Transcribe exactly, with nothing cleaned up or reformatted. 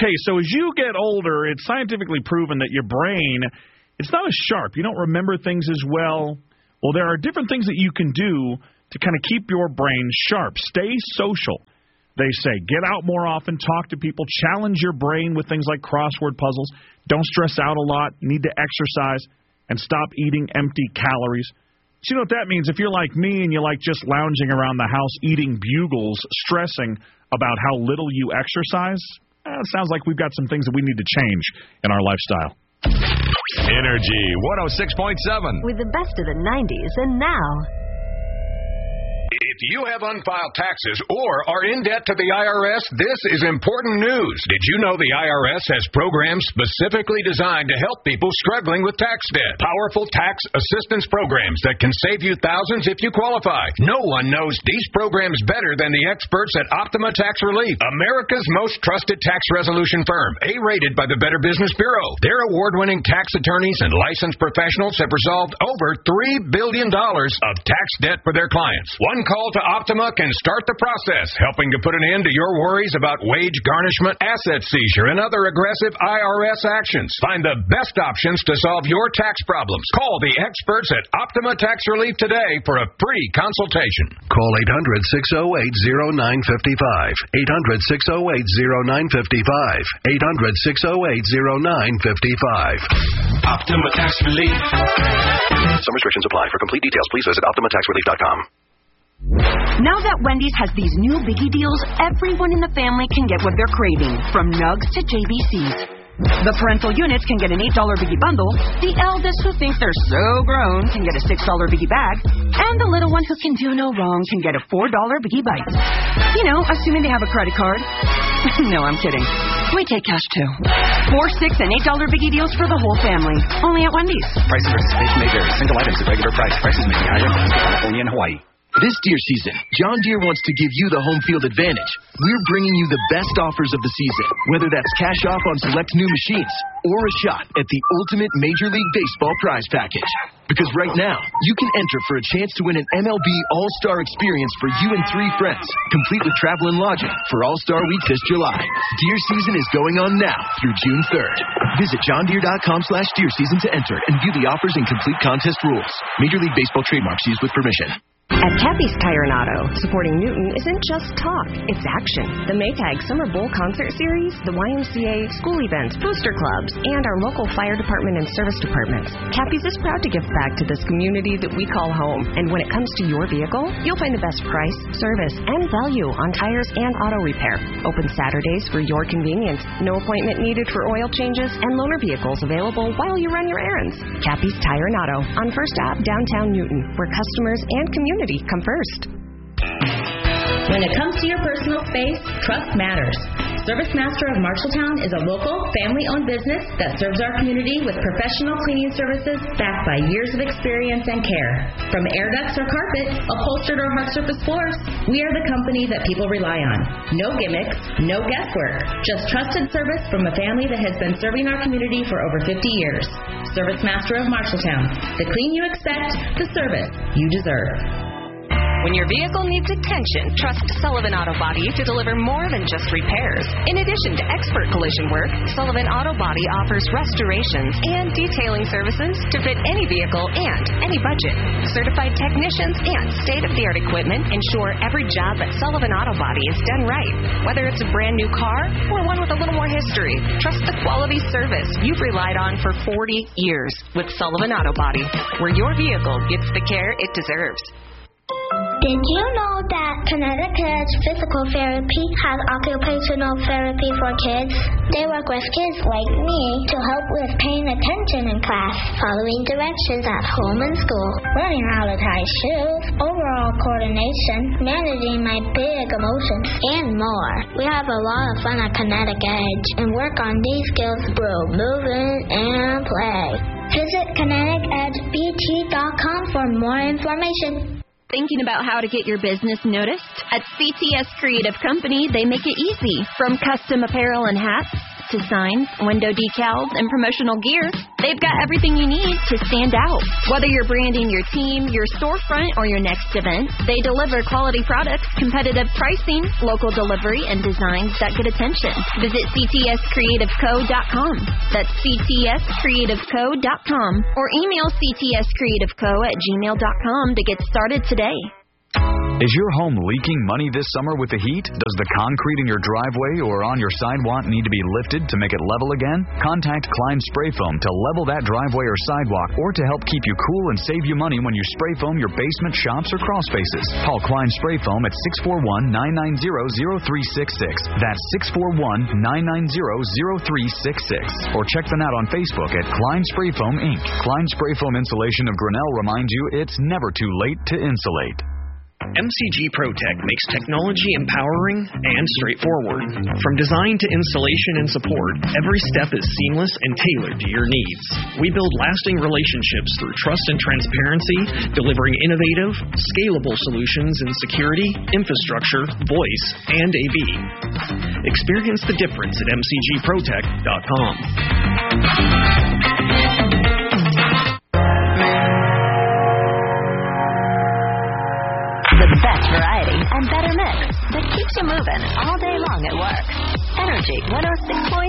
Okay, so as you get older, it's scientifically proven that your brain, it's not as sharp. You don't remember things as well. Well, there are different things that you can do to kind of keep your brain sharp. Stay social, they say. Get out more often, talk to people, challenge your brain with things like crossword puzzles. Don't stress out a lot, need to exercise, and stop eating empty calories. So you know what that means? If you're like me and you like just lounging around the house eating bugles, stressing about how little you exercise, eh, it sounds like we've got some things that we need to change in our lifestyle. Energy one oh six point seven. With the best of the nineties and now. If you have unfiled taxes or are in debt to the I R S, this is important news. Did you know the I R S has programs specifically designed to help people struggling with tax debt? Powerful tax assistance programs that can save you thousands if you qualify. No one knows these programs better than the experts at Optima Tax Relief, America's most trusted tax resolution firm, A-rated by the Better Business Bureau. Their award-winning tax attorneys and licensed professionals have resolved over three billion dollars of tax debt for their clients. One call to Optima can start the process, helping to put an end to your worries about wage garnishment, asset seizure, and other aggressive I R S actions. Find the best options to solve your tax problems. Call the experts at Optima Tax Relief today for a free consultation. Call eight hundred, six oh eight, oh nine five five. eight hundred, six oh eight, oh nine five five. eight hundred, six oh eight, oh nine five five. Optima Tax Relief. Some restrictions apply. For complete details, please visit optima tax relief dot com. Now that Wendy's has these new biggie deals, everyone in the family can get what they're craving, from nugs to J B Cs. The parental units can get an eight dollar biggie bundle, the eldest who thinks they're so grown can get a six dollar biggie bag, and the little one who can do no wrong can get a four dollar biggie bite. You know, assuming they have a credit card. No, I'm kidding. We take cash, too. Four, six, and eight dollar biggie deals for the whole family. Only at Wendy's. Prices versus station may vary. Single items at regular price. Prices may be higher in California and Hawaii. This deer season, John Deere wants to give you the home field advantage. We're bringing you the best offers of the season, whether that's cash off on select new machines or a shot at the ultimate Major League Baseball prize package. Because right now, you can enter for a chance to win an M L B All-Star experience for you and three friends, complete with travel and lodging for All-Star Week this July. Deer season is going on now through June third. Visit john deere dot com slash deer season to enter and view the offers and complete contest rules. Major League Baseball trademarks used with permission. At Cappy's Tire and Auto, supporting Newton isn't just talk, it's action. The Maytag Summer Bowl Concert Series, the Y M C A, school events, booster clubs, and our local fire department and service departments. Cappy's is proud to give back to this community that we call home. And when it comes to your vehicle, you'll find the best price, service, and value on tires and auto repair. Open Saturdays for your convenience. No appointment needed for oil changes, and loaner vehicles available while you run your errands. Cappy's Tire and Auto on First Ave, downtown Newton, where customers and community come first. When it comes to your personal space, trust matters. Service Master of Marshalltown is a local, family-owned business that serves our community with professional cleaning services backed by years of experience and care. From air ducts or carpet, upholstered or hard surface floors, we are the company that people rely on. No gimmicks, no guesswork, just trusted service from a family that has been serving our community for over fifty years. Service Master of Marshalltown. The clean you expect, the service you deserve. When your vehicle needs attention, trust Sullivan Auto Body to deliver more than just repairs. In addition to expert collision work, Sullivan Auto Body offers restorations and detailing services to fit any vehicle and any budget. Certified technicians and state-of-the-art equipment ensure every job at Sullivan Auto Body is done right. Whether it's a brand new car or one with a little more history, trust the quality service you've relied on for forty years with Sullivan Auto Body, where your vehicle gets the care it deserves. Did you know that Connecticut's physical therapy has occupational therapy for kids? They work with kids like me to help with paying attention in class, following directions at home and school, learning how to tie shoes, overall coordination, managing my big emotions, and more. We have a lot of fun at Kinetic Edge and work on these skills through movement and play. Visit kinetic edge b t dot com for more information. Thinking about how to get your business noticed? At C T S Creative Company, they make it easy. From custom apparel and hats to signs, window decals, and promotional gear, they've got everything you need to stand out. Whether you're branding your team, your storefront, or your next event, they deliver quality products, competitive pricing, local delivery, and designs that get attention. Visit C T S creative co dot com. That's C T S creative co dot com. Or email C T S creative co at gmail dot com to get started today. Is your home leaking money this summer with the heat? Does the concrete in your driveway or on your sidewalk need to be lifted to make it level again? Contact Klein Spray Foam to level that driveway or sidewalk, or to help keep you cool and save you money when you spray foam your basement, shops, or crawl spaces. Call Klein Spray Foam at six four one, nine nine zero, zero three six six. That's six four one, nine nine zero, zero three six six. Or check them out on Facebook at Klein Spray Foam, Incorporated. Klein Spray Foam Insulation of Grinnell reminds you it's never too late to insulate. M C G ProTech makes technology empowering and straightforward. From design to installation and support, every step is seamless and tailored to your needs. We build lasting relationships through trust and transparency, delivering innovative, scalable solutions in security, infrastructure, voice, and A V. Experience the difference at M C G protech dot com. The best variety and better mix that keeps you moving all day long at work. Energy one oh six point